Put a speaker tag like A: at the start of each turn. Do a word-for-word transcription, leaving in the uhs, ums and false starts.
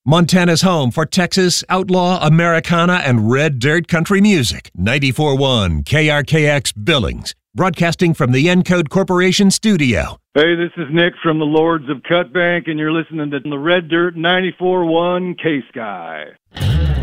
A: Montana's home for Texas, outlaw, Americana, and red dirt country music. ninety-four point one K R K X Billings, broadcasting from the Encode Corporation studio.
B: Hey, this is Nick from the Lords of Cutbank, and you're listening to the Red Dirt ninety-four point one K-Sky.